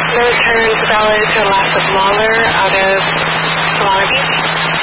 No returns valid to Alaska Mahler out of Solana Beach.